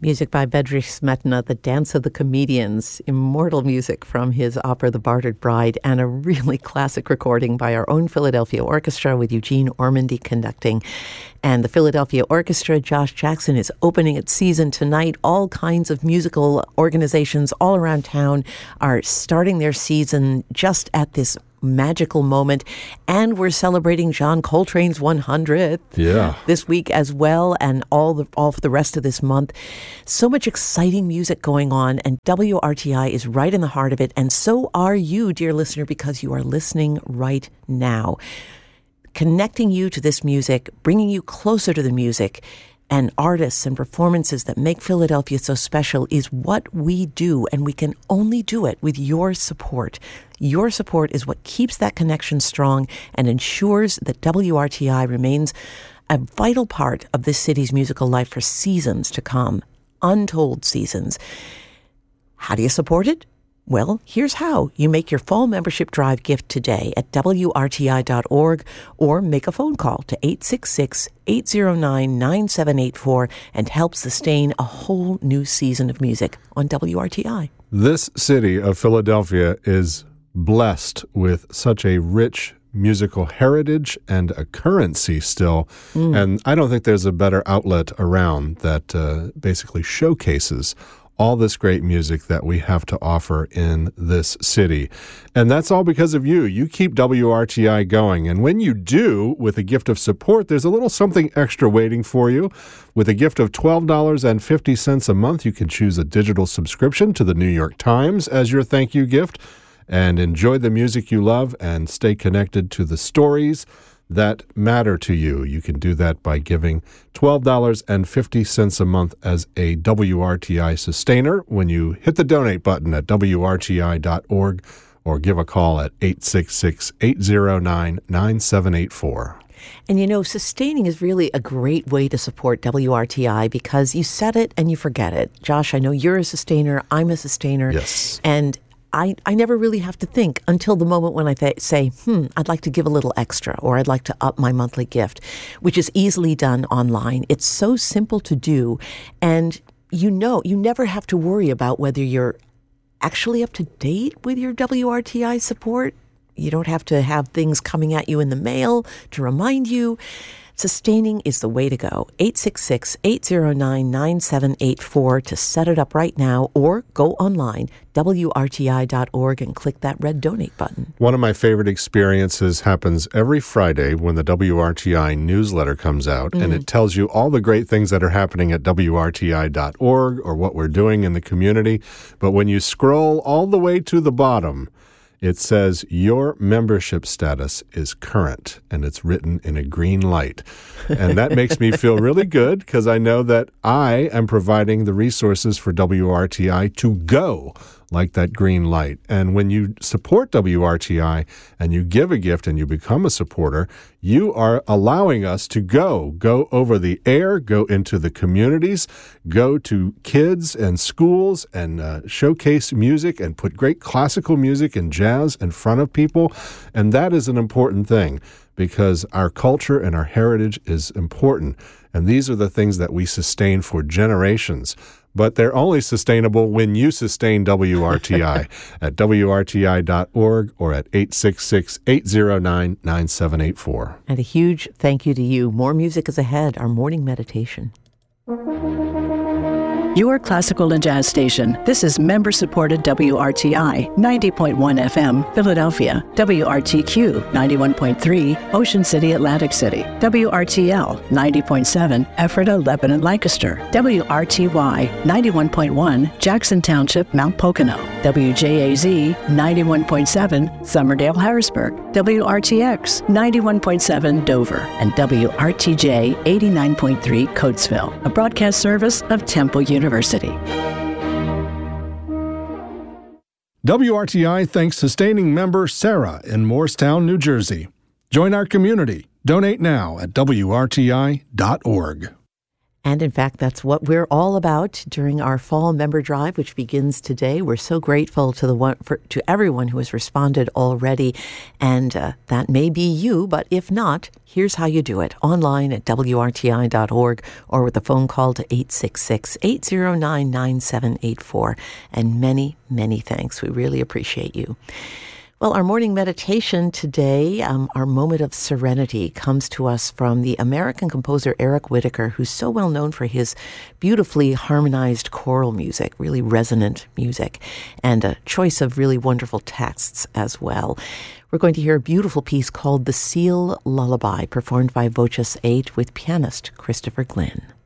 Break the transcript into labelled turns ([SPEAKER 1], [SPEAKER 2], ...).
[SPEAKER 1] Music by Bedřich Smetana, The Dance of the Comedians, immortal music from his opera The Bartered Bride, and a really classic recording by our own Philadelphia Orchestra with Eugene Ormandy conducting. And the Philadelphia Orchestra, Josh Jackson, is opening its season tonight. All kinds of musical organizations all around town are starting their season just at this magical moment, and we're celebrating John Coltrane's 100th this week as well, and all for the rest of this month. So much exciting music going on, and WRTI is right in the heart of it, and so are you, dear listener, because you are listening right now. Connecting you to this music, bringing you closer to the music, and artists and performances that make Philadelphia so special is what we do, and we can only do it with your support. Your support is what keeps that connection strong and ensures that WRTI remains a vital part of this city's musical life for seasons to come, untold seasons. How do you support it? Well, here's how. You make your fall membership drive gift today at WRTI.org or make a phone call to 866-809-9784 and help sustain a whole new season of music on WRTI.
[SPEAKER 2] This city of Philadelphia is blessed with such a rich musical heritage and a currency still. And I don't think there's a better outlet around that basically showcases all this great music that we have to offer in this city. And that's all because of you. You keep WRTI going. And when you do, with a gift of support, there's a little something extra waiting for you. With a gift of $12.50 a month, you can choose a digital subscription to the New York Times as your thank you gift and enjoy the music you love and stay connected to the stories that matter to you. You can do that by giving $12.50 a month as a WRTI sustainer when you hit the donate button at WRTI.org or give a call at 866-809-9784.
[SPEAKER 1] And you know, sustaining is really a great way to support WRTI because you set it and you forget it. Josh, I know you're a sustainer. I'm a sustainer.
[SPEAKER 2] Yes.
[SPEAKER 1] And I never really have to think until the moment when I say, I'd like to give a little extra or I'd like to up my monthly gift, which is easily done online. It's so simple to do. And you never have to worry about whether you're actually up to date with your WRTI support. You don't have to have things coming at you in the mail to remind you. Sustaining is the way to go. 866-809-9784 to set it up right now, or go online, WRTI.org, and click that red donate button.
[SPEAKER 2] One of my favorite experiences happens every Friday when the WRTI newsletter comes out, and it tells you all the great things that are happening at WRTI.org or what we're doing in the community. But when you scroll all the way to the bottom, it says your membership status is current, and it's written in a green light. And that makes me feel really good because I know that I am providing the resources for WRTI to go like that green light. And when you support WRTI and you give a gift and you become a supporter, you are allowing us to go over the air, go into the communities, go to kids and schools and showcase music and put great classical music and jazz in front of people. And that is an important thing because our culture and our heritage is important. And these are the things that we sustain for generations. But they're only sustainable when you sustain WRTI at WRTI.org or at 866-809-9784.
[SPEAKER 1] And a huge thank you to you. More music is ahead, our morning meditation.
[SPEAKER 3] Your classical and jazz station. This is member-supported WRTI, 90.1 FM, Philadelphia, WRTQ, 91.3, Ocean City, Atlantic City, WRTL, 90.7, Ephrata, Lebanon, Lancaster, WRTY, 91.1, Jackson Township, Mount Pocono, WJAZ, 91.7, Somerdale, Harrisburg, WRTX, 91.7, Dover, and WRTJ, 89.3, Coatesville, a broadcast service of Temple University.
[SPEAKER 4] WRTI thanks sustaining member Sarah in Morristown, New Jersey. Join our community. Donate now at WRTI.org.
[SPEAKER 1] And in fact, that's what we're all about during our fall member drive, which begins today. We're so grateful to everyone who has responded already. And that may be you, but if not, here's how you do it. Online at WRTI.org or with a phone call to 866-809-9784. And many, many thanks. We really appreciate you. Well, our morning meditation today, our moment of serenity, comes to us from the American composer Eric Whitacre, who's so well known for his beautifully harmonized choral music, really resonant music, and a choice of really wonderful texts as well. We're going to hear a beautiful piece called The Seal Lullaby, performed by Voces 8 with pianist Christopher Glynn.